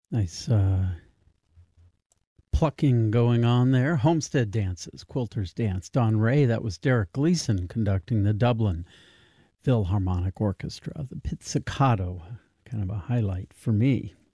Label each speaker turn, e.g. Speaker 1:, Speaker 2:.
Speaker 1: Nice plucking going on there. Homestead Dances, Quilter's Dance, Don Ray. That was Derek Gleason conducting the Dublin Philharmonic Orchestra. The Pizzicato, kind of a highlight for me.